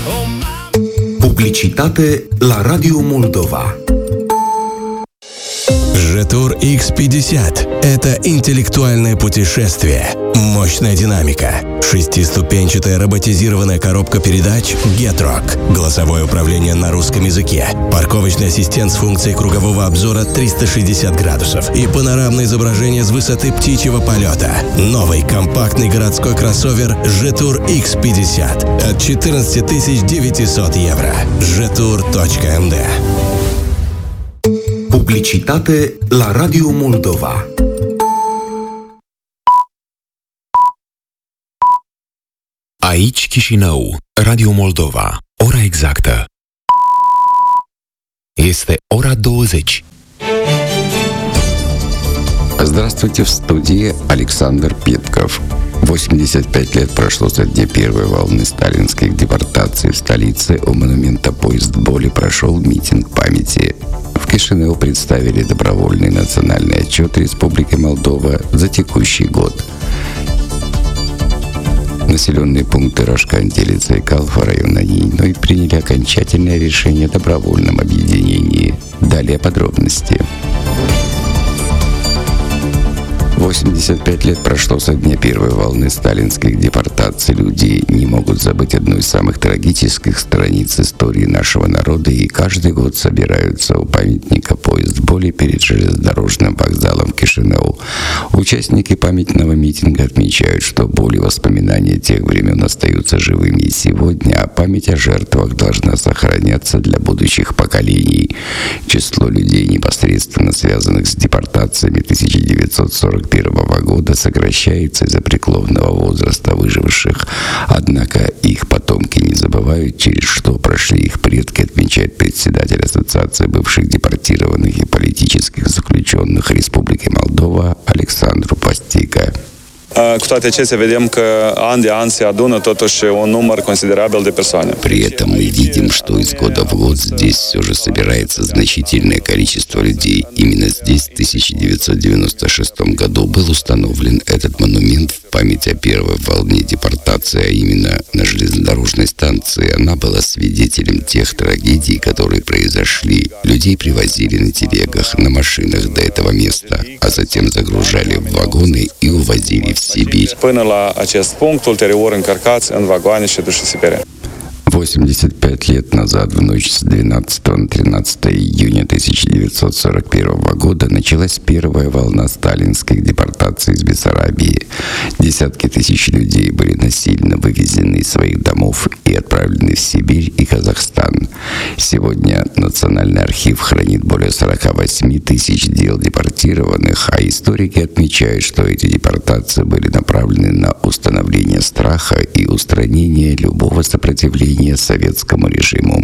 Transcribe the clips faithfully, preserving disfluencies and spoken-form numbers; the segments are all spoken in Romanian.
Publicitate la Radio Moldova. Жетур икс пятьдесят – это интеллектуальное путешествие, мощная динамика, шестиступенчатая роботизированная коробка передач Getrock, голосовое управление на русском языке, парковочный ассистент с функцией кругового обзора триста шестьдесят градусов и панорамное изображение с высоты птичьего полета. Новый компактный городской кроссовер Жетур икс пятьдесят от четырнадцать тысяч девятьсот евро. жетур точка эм дэ. Publicitate la Radio Moldova. Aici Chișinău, Radio Moldova. Ora exactă este ora douăzeci. Здравствуйте, в студии Александр Петков. восемьдесят пять лет прошло со дня первой волны сталинских депортаций в столице. У монумента «Поезд боли» прошел митинг памяти. В Кишиневу представили добровольный национальный отчет Республики Молдова за текущий год. Населенные пункты Рожкан, Телица и Калфа района Нейной приняли окончательное решение о добровольном объединении. Далее подробности. восемьдесят пять лет прошло со дня первой волны сталинских депортаций. Люди не могут забыть одну из самых трагических страниц истории нашего народа и каждый год собираются у памятника «Поезд боли» перед железнодорожным вокзалом в Кишиневу. Участники памятного митинга отмечают, что боль и воспоминания тех времен остаются живыми и сегодня, а память о жертвах должна сохраняться для будущих поколений. Число людей, непосредственно связанных с депортациями тысяча девятьсот сорок первого года, сокращается из-за преклонного возраста выживших. Однако их потомки не забывают, через что прошли их предки, отмечает председатель Ассоциации бывших депортированных и политических заключенных Республики Молдова Alexandru Pastica. Cu toate acestea, vedem că an de an se adună totuși un număr considerabil de persoane. При этом мы видим, что из года в год здесь все же собирается значительное количество людей. Именно здесь в тысяча девятьсот девяносто шестом году был установлен этот монумент в память о первой волне депортации, а именно на железнодорожной станции. Она была свидетелем тех трагедий, которые произошли. Людей привозили на телегах, на машинах до этого места, а затем загружали в вагоны и увозили в Сибирь. Până la acest punct, ulterior încărcați în vagoane și duși în Siberia. восемьдесят пять лет назад, в ночь с двенадцатого на тринадцатое июня тысяча девятьсот сорок первого года, началась первая волна сталинских депортаций из Бессарабии. Десятки тысяч людей были насильно вывезены из своих домов и отправлены в Сибирь и Казахстан. Сегодня Национальный архив хранит более сорок восемь тысяч дел депортированных, а историки отмечают, что эти депортации были направлены на установление страха и устранение любого сопротивления советскому режиму.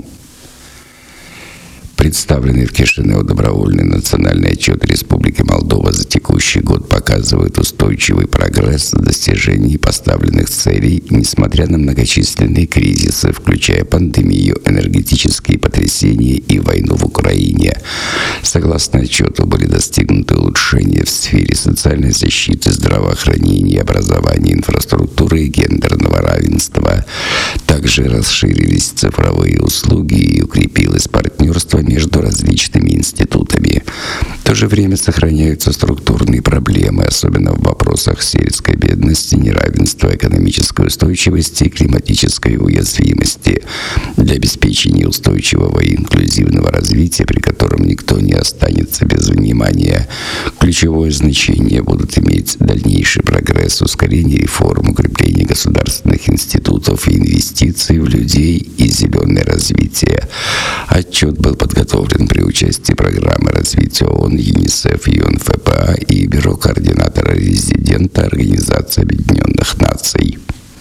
Представленный в Кишиневу добровольный национальный отчет Республики Молдова за текущий год показывает устойчивый прогресс в достижении поставленных целей, несмотря на многочисленные кризисы, включая пандемию, энергетические потрясения и войну в Украине. Согласно отчету, были достигнуты улучшения в сфере социальной защиты, здравоохранения, образования, инфраструктуры и гендерного равенства. Также расширились цифровые услуги и укрепилось партнерство между различными институтами. В то же время сохраняются структурные проблемы, особенно в вопросах сельской бедности, неравенства, экономической устойчивости и климатической уязвимости. Для обеспечения устойчивого и инклюзивного развития, при котором никто не останется без внимания, ключевое значение будут иметь дальнейший прогресс, ускорение реформ, укрепление государственных институтов и инвестиций в людей и зеленое развитие. Отчет был подготовлен при участии программы развития ООН, ЮНИСЕФ, ЮНФПА и Бюро координатора-резидента Организации Объединенных Наций.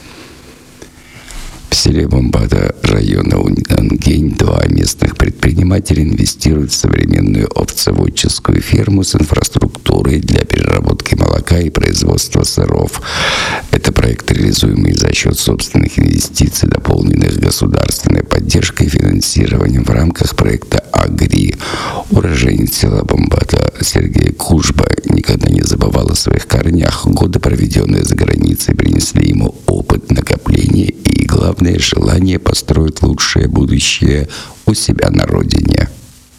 В селе Бомбата района Унгень два местных предпринимателя инвестируют в современную овцеводческую ферму с инфраструктурой для переработки молока и производства сыров. Это проект, реализуемый за счет собственных инвестиций, дополненных государственной поддержкой и финансированием в рамках проекта «Агри». Уроженец села Бомбата Сергей Кужба никогда не забывал о своих корнях. Годы, проведенные за границей, принесли ему опыт накопления и и, главное, желание построить лучшее будущее у себя на родине.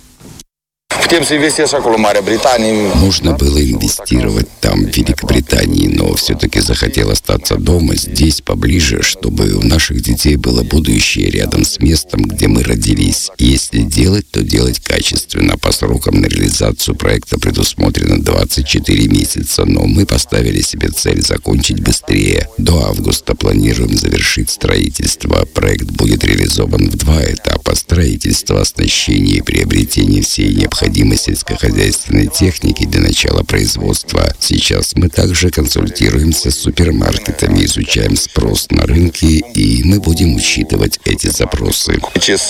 Можно было инвестировать там, в Великобритании, но все-таки захотел остаться дома, здесь, поближе, чтобы у наших детей было будущее рядом с местом, где мы родились. Если делать, то делать качественно. По срокам на реализацию проекта предусмотрено двадцать четыре месяца, но мы поставили себе цель закончить быстрее. До августа планируем завершить строительство. Проект будет реализован в два этапа: строительство, оснащение и приобретение всей необходимой сельскохозяйственной техники для начала производства. Сейчас мы также консультируемся с супермаркетами, изучаем спрос на рынке, и мы будем учитывать эти запросы.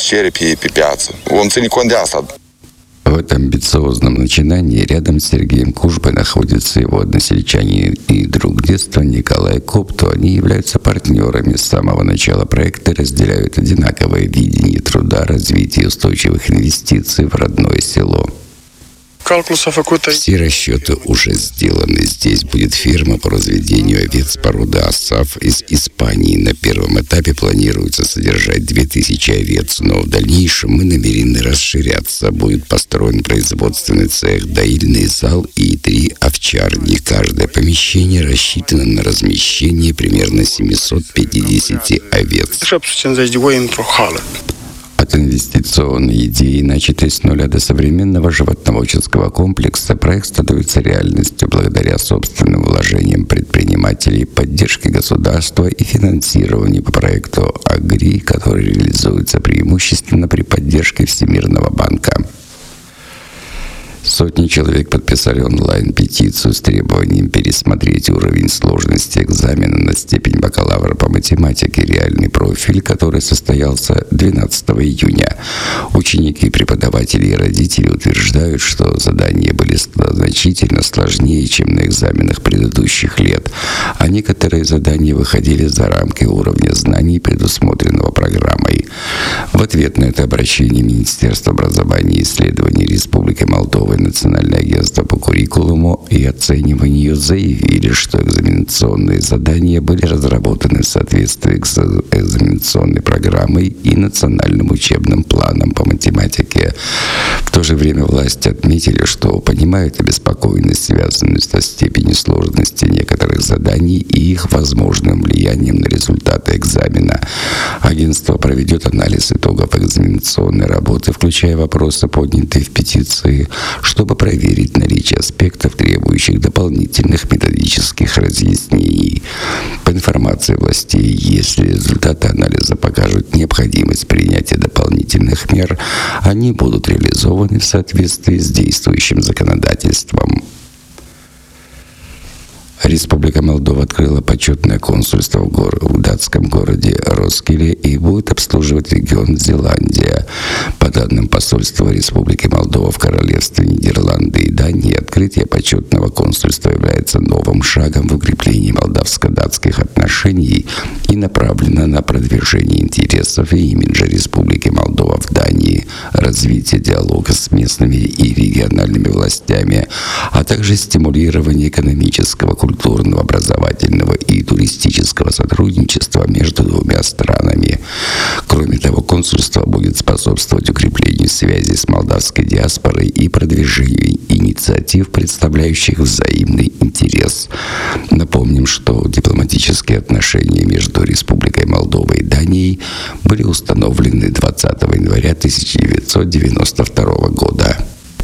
В этом амбициозном начинании рядом с Сергеем Кужбой находится его односельчанин и друг детства Николай Копто. Они являются партнерами с самого начала проекта, разделяют одинаковое видение труда, развития и устойчивых инвестиций в родное село. Все расчеты уже сделаны. Здесь будет ферма по разведению овец породы Асаф из Испании. На первом этапе планируется содержать две тысячи овец, но в дальнейшем мы намерены расширяться. Будет построен производственный цех, доильный зал и три овчарни. Каждое помещение рассчитано на размещение примерно семьсот пятьдесят овец. От инвестиционной идеи, начатой с нуля, до современного животноводческого комплекса, проект становится реальностью благодаря собственным вложениям предпринимателей, поддержке государства и финансированию по проекту «Агри», который реализуется преимущественно при поддержке Всемирного банка. Сотни человек подписали онлайн-петицию с требованием пересмотреть уровень сложности экзамена на степень бакалавра по математике «Реальный профиль», который состоялся двенадцатого июня. Ученики, преподаватели и родители утверждают, что задания были значительно сложнее, чем на экзаменах предыдущих лет, а некоторые задания выходили за рамки уровня знаний, предусмотренного программой. В ответ на это обращение Министерства образования и исследований Республики Молдова Национальное агентство по куррикулуму и оцениванию заявили, что экзаменационные задания были разработаны в соответствии с экзаменационной программой и национальным учебным планом по математике. В то же время власти отметили, что понимают обеспокоенность, связанную со степенью сложности некоторых заданий и их возможным влиянием на результаты экзамена. Агентство проведет анализ итогов экзаменационной работы, включая вопросы, поднятые в петиции, чтобы проверить наличие аспектов, требующих дополнительных методических разъяснений. По информации властей, если результаты анализа покажут необходимость принятия дополнительных мер, они будут реализованы в соответствии с действующим законодательством. Республика Молдова открыла почетное консульство в, гор... в датском городе Роскиле и будет обслуживать регион Зеландия. По данным посольства Республики Молдова в Королевстве Нидерланды и Дании, открытие почетного консульства является новым шагом в укреплении молдавско-датских отношений и направлено на продвижение интересов и имиджа Республики Молдова в Дании, развитие диалога с местными и региональными властями, а также стимулирование экономического, культурного, образовательного и туристического сотрудничества между двумя странами. Кроме того, консульство будет способствовать укреплению связи с молдавской диаспорой и продвижению инициатив, представляющих взаимный интерес. Напомним, что дипломатические отношения между Республикой Молдова и Данией были установлены двадцатого января тысяча девятьсот девяносто второго года.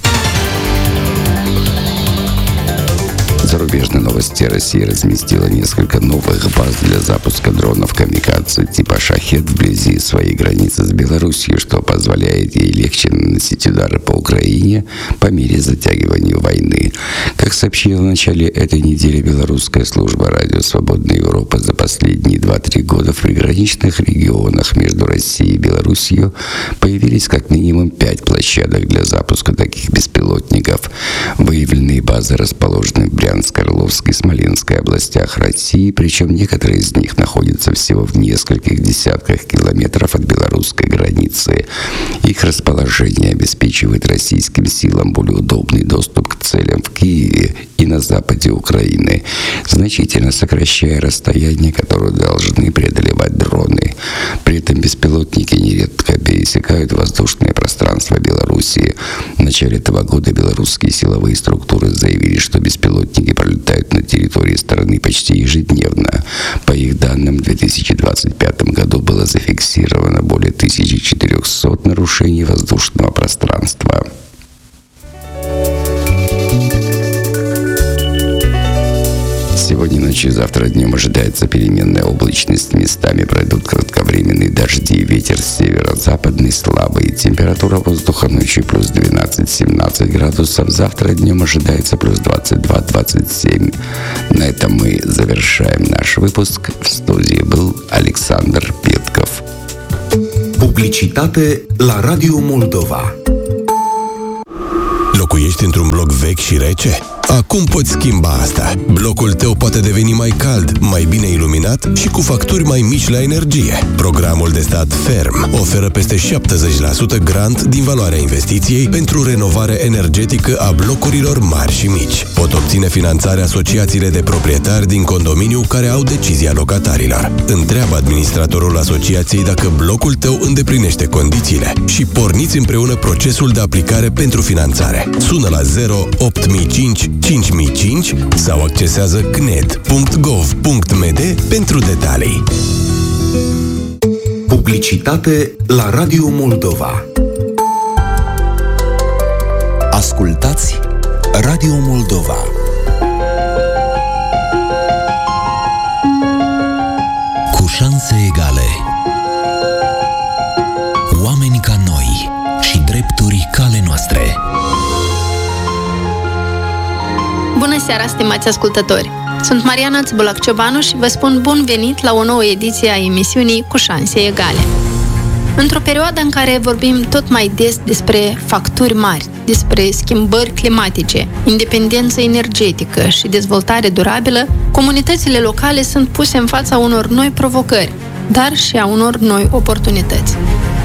Зарубежные новости. Россия разместила несколько новых баз для запуска дронов камикадзе типа «Шахед» вблизи своей границы с Белоруссией, что позволяет ей легче наносить удары по Украине по мере затягивания войны. Как сообщила в начале этой недели белорусская служба радио «Свободная Европа», за последние два-три года в приграничных регионах между Россией и Белоруссией появились как минимум пять площадок для запуска таких беспилотников. Выявленные базы расположены в Брянске, Орловской и Смоленской областях России, причем некоторые из них находятся всего в нескольких десятках километров от белорусской границы. Их расположение вооружения обеспечивает российским силам более удобный доступ к целям в Киеве и на западе Украины, значительно сокращая расстояние, которое должны преодолевать дроны. При этом беспилотники нередко пересекают воздушное пространство Белоруссии. В начале этого года белорусские силовые структуры заявили, что беспилотники пролетают на территории страны почти ежедневно. По их данным, в две тысячи двадцать пятом году было зафиксировано более тысячи четырехсот нарушений воздушного пространства. Сегодня ночью и завтра днем ожидается переменная облачность. Местами пройдут кратковременные дожди. Ветер северо-западный слабый. Температура воздуха ночью плюс двенадцать-семнадцать градусов. Завтра днем ожидается плюс двадцать два - двадцать семь. На этом мы завершаем наш выпуск. В студии был Alexander Пеtkov. Publicitate la Radio Moldova. Locuiești într-un bloc vechi și rece? Acum poți schimba asta. Blocul tău poate deveni mai cald, mai bine iluminat și cu facturi mai mici la energie. Programul de stat Ferm oferă peste șaptezeci la sută grant din valoarea investiției pentru renovare energetică a blocurilor mari și mici. Pot obține finanțarea asociațiile de proprietari din condominiu care au decizia locatarilor. Întreabă administratorul asociației dacă blocul tău îndeplinește condițiile și porniți împreună procesul de aplicare pentru finanțare. Sună la zero opt mii cinci cinci mii cinci sau accesează c n e d punct gov punct m d pentru detalii. Publicitate la Radio Moldova. Ascultați Radio Moldova. Cu șanse egale. Oameni ca noi și drepturi ca ale noastre. Bună seara, stimați ascultători! Sunt Mariana Țibulac-Ciobanu și vă spun bun venit la o nouă ediție a emisiunii Cu șanse egale. Într-o perioadă în care vorbim tot mai des despre facturi mari, despre schimbări climatice, independență energetică și dezvoltare durabilă, comunitățile locale sunt puse în fața unor noi provocări, dar și a unor noi oportunități.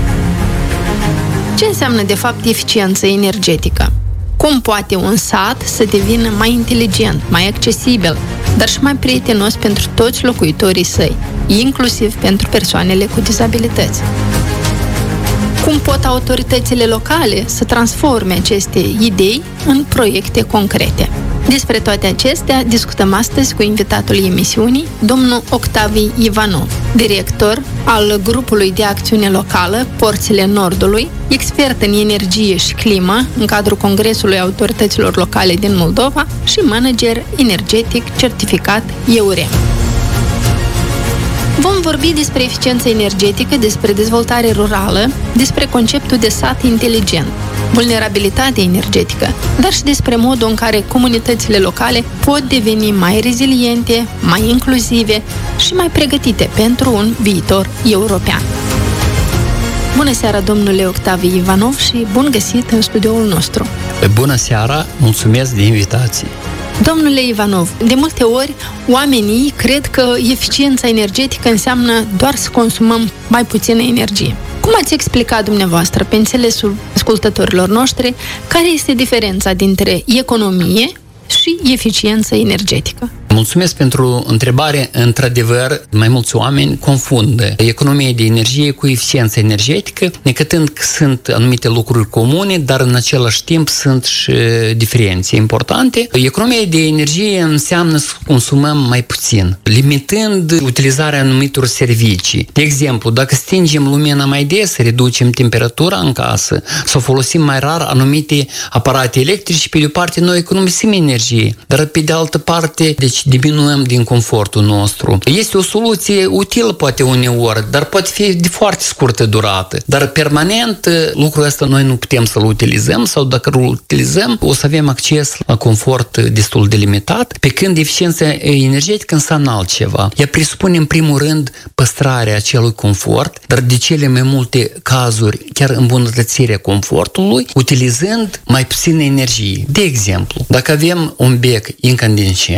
Ce înseamnă, de fapt, eficiență energetică? Cum poate un sat să devină mai inteligent, mai accesibil, dar și mai prietenos pentru toți locuitorii săi, inclusiv pentru persoanele cu dizabilități? Cum pot autoritățile locale să transforme aceste idei în proiecte concrete? Despre toate acestea discutăm astăzi cu invitatul emisiunii, domnul Octavi Ivanov, director al grupului de acțiune locală Porțile Nordului, expert în energie și climă în cadrul Congresului Autorităților Locale din Moldova și manager energetic certificat E U R E. Vom vorbi despre eficiență energetică, despre dezvoltare rurală, despre conceptul de sat inteligent, vulnerabilitate energetică, dar și despre modul în care comunitățile locale pot deveni mai reziliente, mai inclusive și mai pregătite pentru un viitor european. Bună seara, domnule Octavi Ivanov, și bun găsit în studioul nostru! Bună seara, mulțumesc de invitație! Domnule Ivanov, de multe ori oamenii cred că eficiența energetică înseamnă doar să consumăm mai puțină energie. Cum ați explicat dumneavoastră, pe înțelesul ascultătorilor noștri, care este diferența dintre economie și eficiență energetică? Mulțumesc pentru întrebare. Într-adevăr, mai mulți oameni confundă economia de energie cu eficiența energetică, necătând că sunt anumite lucruri comune, dar în același timp sunt și diferențe importante. Economia de energie înseamnă să consumăm mai puțin, limitând utilizarea anumitor servicii. De exemplu, dacă stingem lumina mai des, reducem temperatura în casă sau folosim mai rar anumite aparate electrice, pe de o parte noi economisim energie, dar pe de altă parte, deci diminuăm din confortul nostru. Este o soluție utilă poate uneori, dar poate fi de foarte scurtă durată. Dar permanent lucrul ăsta noi nu putem să-l utilizăm sau dacă îl utilizăm o să avem acces la confort destul de limitat, pe când eficiența energetică înseamnă altceva. Ea presupune în primul rând păstrarea acelui confort, dar de cele mai multe cazuri chiar îmbunătățirea confortului, utilizând mai puțină energie. De exemplu, dacă avem un bec incandescent, el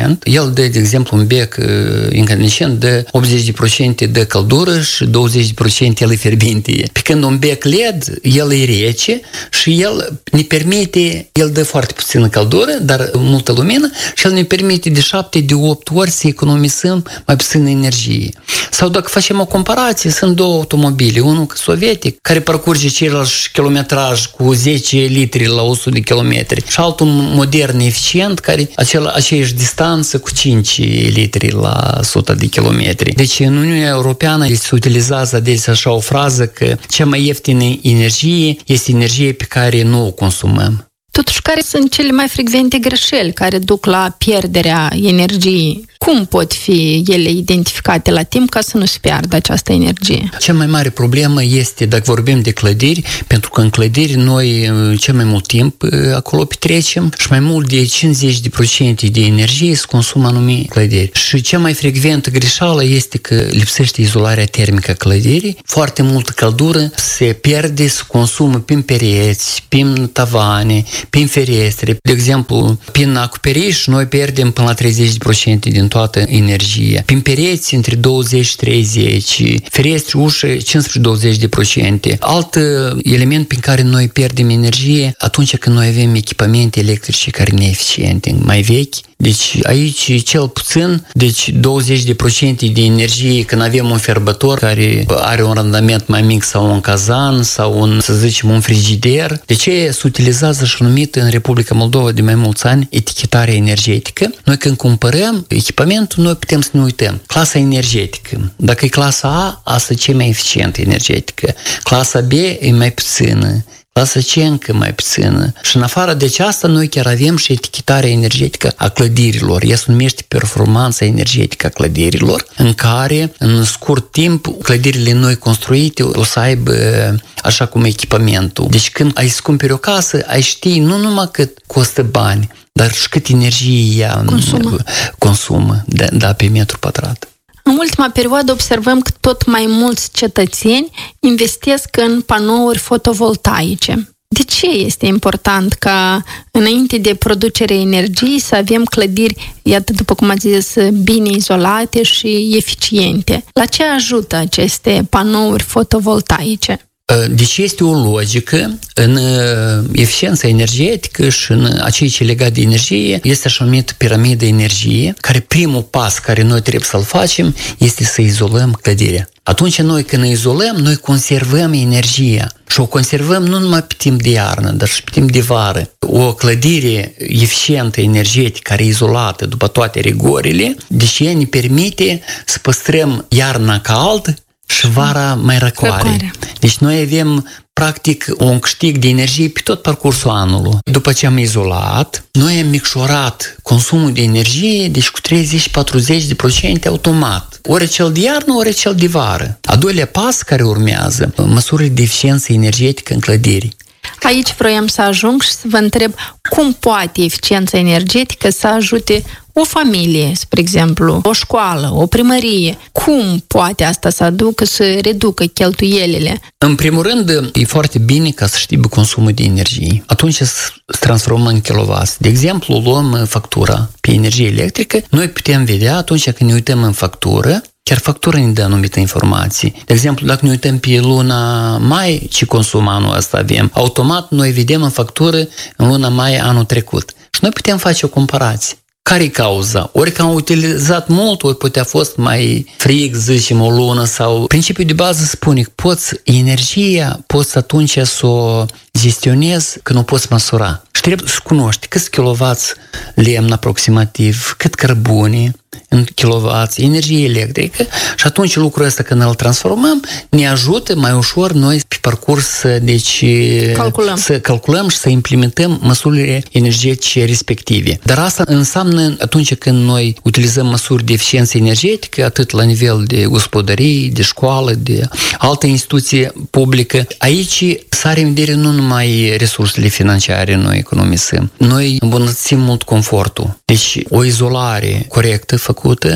el dă, de exemplu, un bec incandescent de optzeci la sută de căldură și douăzeci la sută el e fierbinte. Pe când un bec L E D, el e rece și el ne permite, el dă foarte puțină căldură, dar multă lumină și el ne permite de șapte, de opt ori să economisim mai puțină energie. Sau dacă facem o comparație, sunt două automobile, unul sovietic, care parcurge ceilalți kilometraj cu zece litri la o sută de kilometri și altul modern, eficient, care acela, aceeași distanță cu cinci litri la o sută de kilometri. Deci în Uniunea Europeană se utilizează adesea așa o frază că cea mai ieftină energie este energie pe care nu o consumăm. Totuși, care sunt cele mai frecvente greșeli care duc la pierderea energiei? Cum pot fi ele identificate la timp ca să nu se piardă această energie? Cea mai mare problemă este dacă vorbim de clădiri, pentru că în clădiri noi cel mai mult timp acolo petrecem și mai mult de cincizeci la sută de energie se consumă anumite clădiri. Și cea mai frecventă greșeală este că lipsește izolarea termică a clădirii, foarte multă căldură se pierde, se consumă prin pereți, prin tavane, prin ferestre. De exemplu, prin acoperiș noi pierdem până la treizeci la sută din toată energia. Prin pereți între douăzeci și treizeci, ferestre, ușă cincisprezece la douăzeci de sută. Alt element prin care noi pierdem energie atunci când noi avem echipamente electrice care neeficiente, mai vechi. Deci aici cel puțin, deci douăzeci la sută de energie când avem un fierbător care are un randament mai mic sau un cazan sau un, să zicem, un frigider. De ce se utilizează și numită în Republica Moldova de mai mulți ani etichetarea energetică? Noi când cumpărăm echipamentul, noi putem să ne uităm. Clasa energetică. Dacă e clasa A, asta e cea mai eficientă energetică. Clasa B e mai puțină. Clasa C încă mai puțină. Și în afară de aceasta, noi chiar avem și etichetarea energetică a clădirilor. Ea se numește performanța energetică a clădirilor, în care, în scurt timp, clădirile noi construite o să aibă așa cum echipamentul. Deci când ai să cumperi o casă, ai ști nu numai cât costă bani, dar și cât energie ea consumă, consumă da, da, pe metru pătrat. În ultima perioadă observăm că tot mai mulți cetățeni investesc în panouri fotovoltaice. De ce este important ca înainte de producerea energiei să avem clădiri, iată, după cum ați zis, bine izolate și eficiente? La ce ajută aceste panouri fotovoltaice? Deci este o logică în eficiența energetică și în acei ce legat de energie, este așa numită piramidă energie, care primul pas care noi trebuie să-l facem este să izolăm clădirea. Atunci noi când ne izolăm, noi conservăm energia și o conservăm nu numai pe timp de iarnă, dar și pe timp de vară. O clădire eficientă energetică, care e izolată după toate rigorile, deci ea ne permite să păstrăm iarna cald și vara mai răcoare. răcoare. Deci noi avem practic un câștig de energie pe tot parcursul anului. După ce am izolat, noi am micșorat consumul de energie deci cu treizeci la patruzeci de sută automat. Ori cel de iarnă, ori cel de vară. A doilea pas care urmează, măsurile de eficiență energetică în clădiri. Aici vroiam să ajung și să vă întreb cum poate eficiența energetică să ajute o familie, spre exemplu, o școală, o primărie. Cum poate asta să aducă, să reducă cheltuielile? În primul rând, e foarte bine ca să știi consumul de energie. Atunci se transformă în kilowatt. De exemplu, luăm factura pe energie electrică. Noi putem vedea atunci când ne uităm în factură, chiar factura ne dă anumite informații. De exemplu, dacă ne uităm pe luna mai, ce consum anul ăsta avem, automat noi vedem în factură în luna mai anul trecut. Și noi putem face o comparație. Care e cauza? Ori că am utilizat mult, ori poate a fost mai frig, zicem, o lună sau... Principiul de bază spune că poți energia, poți atunci să o gestionezi că nu poți măsura. Și trebuie să cunoști câți kilowatt lemn aproximativ, cât cărbune în kilowatt, energie electrică și atunci lucrul ăsta când îl transformăm ne ajută mai ușor noi pe parcurs să, deci, calculăm. să calculăm și să implementăm măsurile energetice respective. Dar asta înseamnă atunci când noi utilizăm măsuri de eficiență energetică, atât la nivel de gospodărie, de școală, de altă instituție publică. Aici sare în vedere nu numai resursele financiare noi economisim. Noi îmbunătățim mult confortul. Deci o izolare corectă făcută,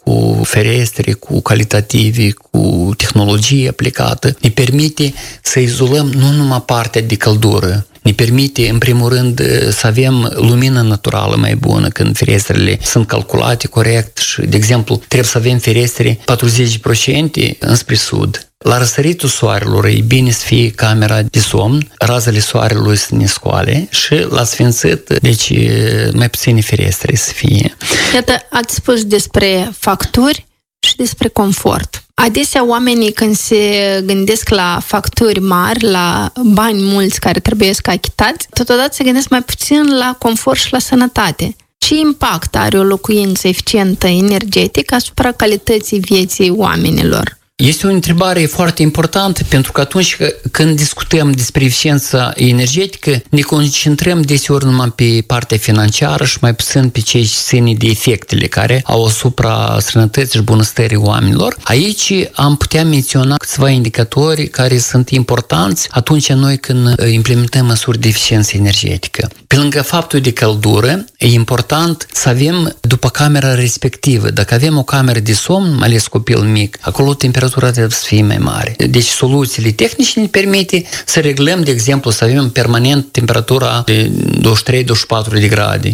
cu ferestre, cu calitative, cu tehnologie aplicată, ne permite să izolăm nu numai partea de căldură, ne permite, în primul rând, să avem lumină naturală mai bună când ferestrele sunt calculate corect și, de exemplu, trebuie să avem ferestre patruzeci la sută înspre sud. La răsăritul soarelor e bine să fie camera de somn, razele soarelui să ne scoale și la sfințit, deci mai puține ferestre să fie. Iată, ați spus despre facturi și despre confort. Adesea oamenii când se gândesc la facturi mari, la bani mulți care trebuie să achitați, totodată se gândesc mai puțin la confort și la sănătate. Ce impact are o locuință eficientă energetic asupra calității vieții oamenilor? Este o întrebare foarte importantă pentru că atunci când discutăm despre eficiența energetică, ne concentrăm deseori numai pe partea financiară și mai puțin pe cei ce țin de efectele care au asupra sănătății și bunăstării oamenilor. Aici am putea menționa câțiva indicatori care sunt importanți atunci noi când implementăm măsuri de eficiență energetică. Pe lângă faptul de căldură, e important să avem după camera respectivă. Dacă avem o cameră de somn, mai ales copil mic, acolo temperatura trebuie să fie mai mare. Deci soluțiile tehnice ne permite să reglăm, de exemplu, să avem permanent temperatura de douăzeci și trei douăzeci și patru de grade.